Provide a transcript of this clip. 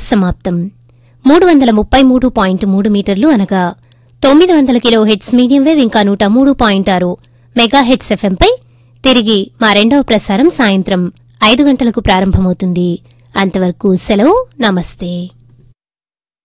సమాప్తం. 333.3 మీటర్లు అనగా 900 కిలోహెర్ట్జ్ మీడియం వేవ్ ఇంకా 103.6 మెగాహెర్ట్జ్ ఎఫ్ఎంపై తిరిగి మా రెండవ ప్రసారం సాయంత్రం 5 గంటలకు ప్రారంభమవుతుంది. అంతవరకు సెలవు. నమస్తే.